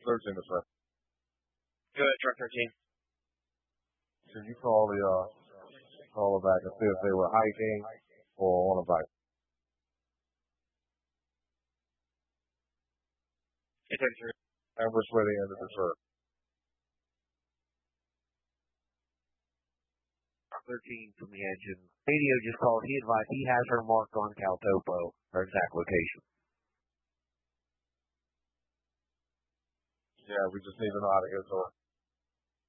13 to 7. Good, truck 13. Can you call the caller back and see if they were hiking or on a bike? Hey, 33. And which way they ended the trip? 13 from the engine. Radio just called. He advised he has her marked on CalTopo, her exact location. Yeah, we just need to know how to get to her.